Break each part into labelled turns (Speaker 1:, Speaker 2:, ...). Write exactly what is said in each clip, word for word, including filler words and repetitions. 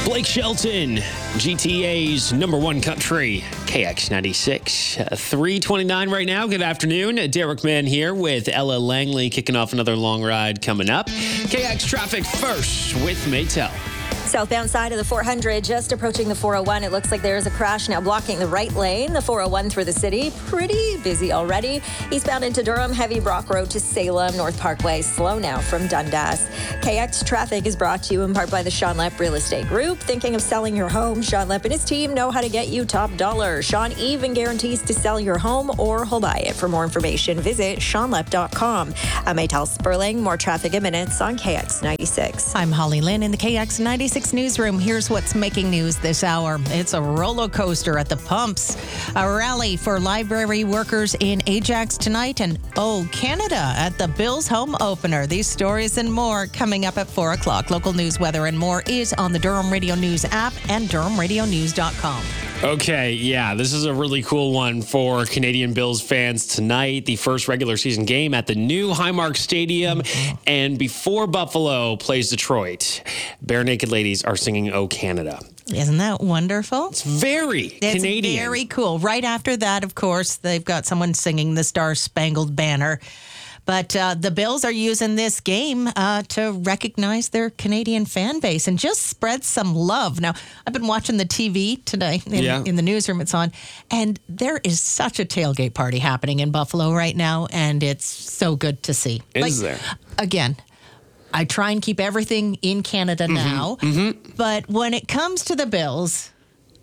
Speaker 1: Blake Shelton, G T A's number one country, K X ninety-six. Uh, three twenty-nine right now. Good afternoon. Derek Mann here with Ella Langley kicking off another long ride coming up. K X traffic first with Maytel.
Speaker 2: Southbound side of the four hundred, just approaching the four oh one. It looks like there's a crash now blocking the right lane. The four oh one through the city, pretty busy already. Eastbound into Durham, heavy Brock Road to Salem. North Parkway, slow now from Dundas. K X traffic is brought to you in part by the Sean Lepp Real Estate Group. Thinking of selling your home? Sean Lepp and his team know how to get you top dollar. Sean even guarantees to sell your home or he'll buy it. For more information, visit sean lepp dot com. I'm Maytel Sperling. More traffic in minutes on K X ninety-six.
Speaker 3: I'm Holly Lynn in the K X ninety-six newsroom. Here's what's making news this hour. It's a roller coaster at the pumps. A rally for library workers in Ajax tonight, and oh, Canada at the Bills home opener. These stories and more coming up at four o'clock. Local news, weather, and more is on the Durham Radio News app and durham radio news dot com.
Speaker 1: Okay, yeah, this is a really cool one for Canadian Bills fans tonight. The first regular season game at the new Highmark Stadium. Mm-hmm. And before Buffalo plays Detroit, Bare Naked Ladies are singing "Oh Canada."
Speaker 3: Isn't that wonderful?
Speaker 1: It's very
Speaker 3: it's
Speaker 1: Canadian.
Speaker 3: Very cool. Right after that, of course, they've got someone singing the Star Spangled Banner. But uh, the Bills are using this game uh, to recognize their Canadian fan base and just spread some love. Now, I've been watching the T V today in,
Speaker 1: yeah.
Speaker 3: in the newsroom it's on, and there is such a tailgate party happening in Buffalo right now, and it's so good to see.
Speaker 1: Is
Speaker 3: like,
Speaker 1: there?
Speaker 3: Again, I try and keep everything in Canada
Speaker 1: mm-hmm.
Speaker 3: now,
Speaker 1: mm-hmm.
Speaker 3: but when it comes to the Bills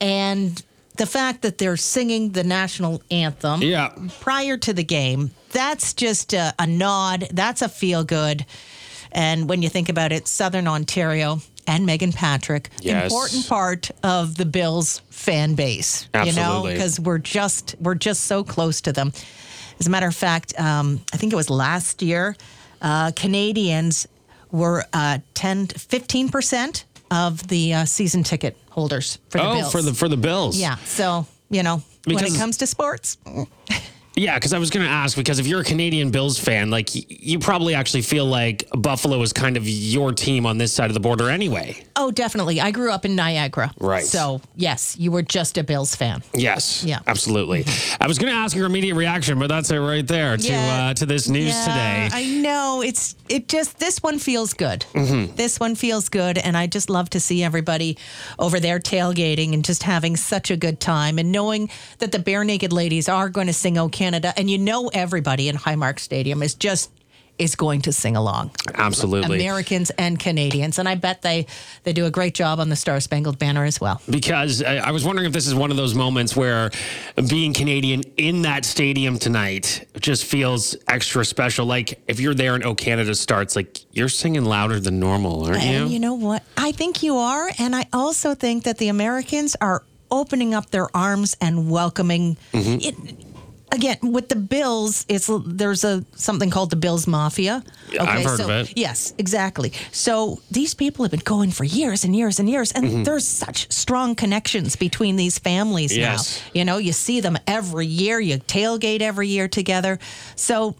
Speaker 3: and the fact that they're singing the national anthem
Speaker 1: yeah.
Speaker 3: prior to the game, that's just a, a nod. That's a feel good. And when you think about it, Southern Ontario and Megan Patrick,
Speaker 1: yes.
Speaker 3: important part of the Bills fan base.
Speaker 1: Absolutely.
Speaker 3: You know, because we're just we're just so close to them. As a matter of fact, um, I think it was last year, uh, Canadians were uh, ten, fifteen percent of the uh, season ticket holders for the
Speaker 1: oh,
Speaker 3: Bills.
Speaker 1: Oh, for the for the Bills.
Speaker 3: Yeah. So, you know,
Speaker 1: because
Speaker 3: when it comes to sports.
Speaker 1: Yeah, because I was going to ask, because if you're a Canadian Bills fan, like, y- you probably actually feel like Buffalo is kind of your team on this side of the border anyway.
Speaker 3: Oh, definitely. I grew up in Niagara.
Speaker 1: Right.
Speaker 3: So, yes, you were just a Bills fan.
Speaker 1: Yes.
Speaker 3: Yeah.
Speaker 1: Absolutely. I was going to ask your immediate reaction, but that's it right there to
Speaker 3: Yeah.
Speaker 1: uh, to this news
Speaker 3: yeah,
Speaker 1: today.
Speaker 3: I know. It's it just, this one feels good.
Speaker 1: Mm-hmm.
Speaker 3: This one feels good, and I just love to see everybody over there tailgating and just having such a good time, and knowing that the Bare Naked Ladies are going to sing "Oh Canada," and you know everybody in Highmark Stadium is just is going to sing along.
Speaker 1: Absolutely.
Speaker 3: Americans and Canadians. And I bet they, they do a great job on the Star Spangled Banner as well.
Speaker 1: Because I, I was wondering if this is one of those moments where being Canadian in that stadium tonight just feels extra special. Like, if you're there and "Oh Canada" starts, like, you're singing louder than normal, aren't you?
Speaker 3: And you know what? I think you are. And I also think that the Americans are opening up their arms and welcoming
Speaker 1: Mm-hmm.
Speaker 3: it. Again, with the Bills, it's there's a something called the Bills Mafia.
Speaker 1: Okay, I've heard
Speaker 3: so,
Speaker 1: of it.
Speaker 3: Yes, exactly. So these people have been going for years and years and years, and mm-hmm. there's such strong connections between these families
Speaker 1: yes.
Speaker 3: now. You know, you see them every year, you tailgate every year together. So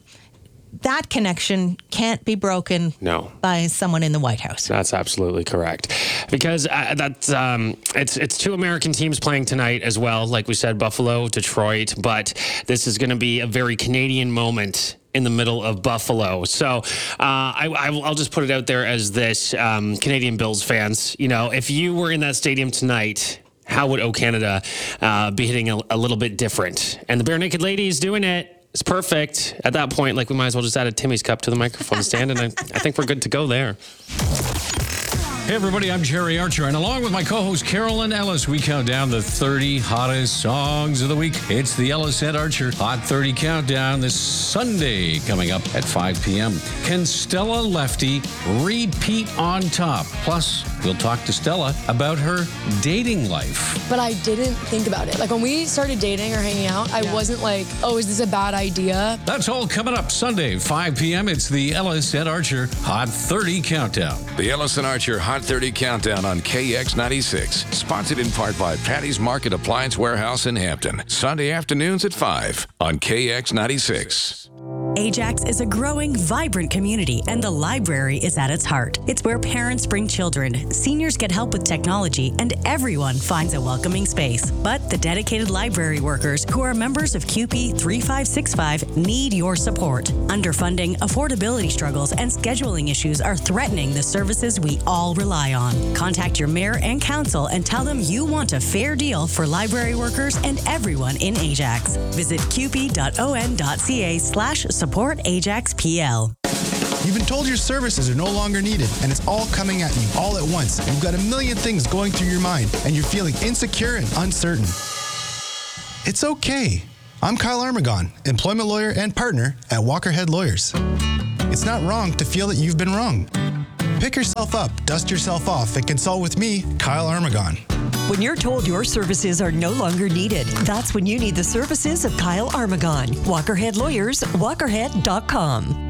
Speaker 3: that connection can't be broken
Speaker 1: no.
Speaker 3: by someone in the White House.
Speaker 1: That's absolutely correct. Because uh, that's um, it's it's two American teams playing tonight as well. Like we said, Buffalo, Detroit. But this is going to be a very Canadian moment in the middle of Buffalo. So uh, I, I, I'll just put it out there as this, um, Canadian Bills fans. You know, if you were in that stadium tonight, how would "Oh Canada" uh, be hitting a, a little bit different? And the Bare Naked Ladies doing it. It's perfect. At that point, like, we might as well just add a Timmy's cup to the microphone stand, and I, I think we're good to go there.
Speaker 4: Hey, everybody, I'm Jerry Archer, and along with my co-host Carolyn Ellis, we count down the thirty hottest songs of the week. It's the Ellis and Archer Hot thirty Countdown this Sunday, coming up at five p.m. Can Stella Lefty repeat on top? Plus, we'll talk to Stella about her dating life.
Speaker 5: But I didn't think about it. Like, when we started dating or hanging out, I yeah. wasn't like, oh, is this a bad idea?
Speaker 4: That's all coming up Sunday, five p.m. It's the Ellis and Archer Hot thirty Countdown.
Speaker 6: The Ellis and Archer Hot thirty Countdown on K X ninety-six. Sponsored in part by Patty's Market Appliance Warehouse in Hampton. Sunday afternoons at five on K X ninety-six.
Speaker 7: Ajax is a growing, vibrant community, and the library is at its heart. It's where parents bring children, seniors get help with technology, and everyone finds a welcoming space. But the dedicated library workers who are members of C U P E three five six five need your support. Underfunding, affordability struggles, and scheduling issues are threatening the services we all rely on. Contact your mayor and council and tell them you want a fair deal for library workers and everyone in Ajax. Visit qp.on.ca slash support Ajax PL.
Speaker 8: You've been told your services are no longer needed, and it's all coming at you all at once. You've got a million things going through your mind, and you're feeling insecure and uncertain. It's okay. I'm Kyle Armagon, employment lawyer and partner at Walkerhead Lawyers. It's not wrong to feel that you've been wrong. Pick yourself up, dust yourself off, and consult with me, Kyle Armagon.
Speaker 9: When you're told your services are no longer needed, that's when you need the services of Kyle Armagon. Walkerhead Lawyers, walkerhead dot com.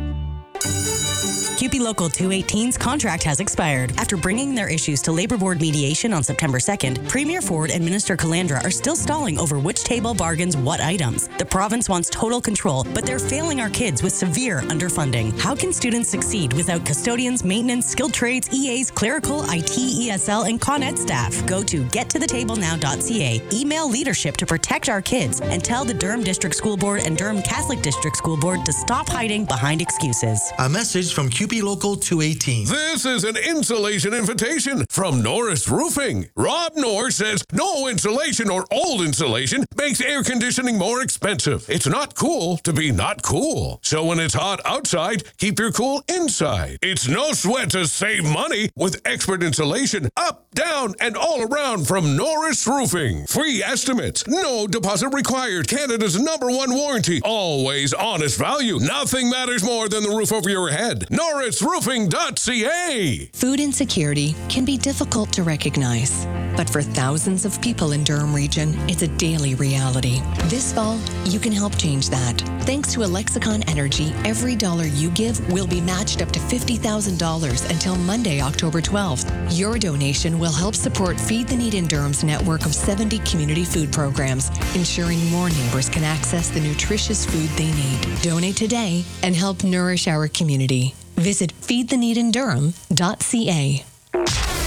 Speaker 7: C U P E Local two eighteen's contract has expired. After bringing their issues to Labor Board mediation on September second, Premier Ford and Minister Calandra are still stalling over which table bargains what items. The province wants total control, but they're failing our kids with severe underfunding. How can students succeed without custodians, maintenance, skilled trades, E As, clerical, I T, E S L, and Con Ed staff? Go to get to the table now dot c a, email leadership to protect our kids, and tell the Durham District School Board and Durham Catholic District School Board to stop hiding behind excuses.
Speaker 10: A message from C U P E Local two eighteen.
Speaker 11: This is an insulation invitation from Norris Roofing. Rob Norris says no insulation or old insulation makes air conditioning more expensive. It's not cool to be not cool. So when it's hot outside, keep your cool inside. It's no sweat to save money with expert insulation up, down, and all around from Norris Roofing. Free estimates, no deposit required. Canada's number one warranty. Always honest value. Nothing matters more than the roof over your head. Norris Roofing dot c a.
Speaker 12: Food insecurity can be difficult to recognize, but for thousands of people in Durham Region, it's a daily reality. This fall, you can help change that. Thanks to Alexicon Energy, every dollar you give will be matched up to fifty thousand dollars until Monday, October twelfth. Your donation will help support Feed the Need in Durham's network of seventy community food programs, ensuring more neighbors can access the nutritious food they need. Donate today and help nourish our community. Visit feed the need in durham dot c a.